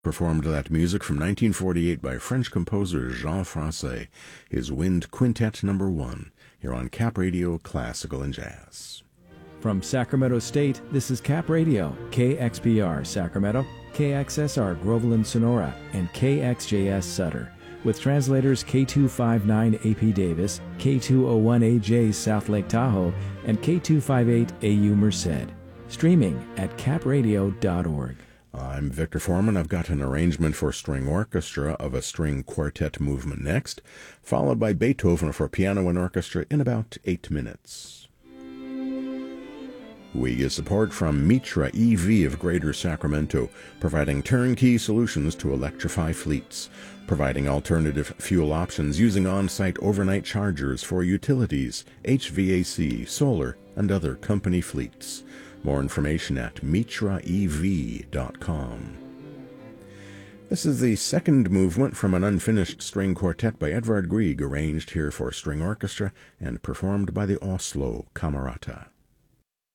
performed that music from 1948 by French composer Jean Francais, his Wind Quintet No. 1, here on Cap Radio Classical and Jazz. From Sacramento State, this is Cap Radio, KXPR Sacramento, KXSR Groveland Sonora, and KXJS Sutter, with translators K259AP Davis, K201AJ South Lake Tahoe, and K258AU Merced. Streaming at capradio.org. I'm Victor Foreman. I've got an arrangement for string orchestra of a string quartet movement next, followed by Beethoven for piano and orchestra in about 8 minutes. We get support from Mitra EV of Greater Sacramento, providing turnkey solutions to electrify fleets, providing alternative fuel options using on-site overnight chargers for utilities, HVAC, solar, and other company fleets. More information at mitraev.com. This is the second movement from an unfinished string quartet by Edvard Grieg, arranged here for string orchestra and performed by the Oslo Camerata.